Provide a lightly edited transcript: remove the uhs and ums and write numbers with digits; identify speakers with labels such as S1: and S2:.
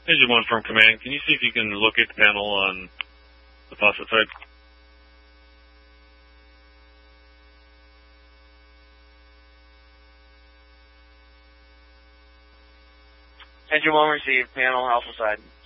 S1: Engine 1 from command. Can you see if you can locate the panel on the faucet side?
S2: Engine 1 received, panel alpha side.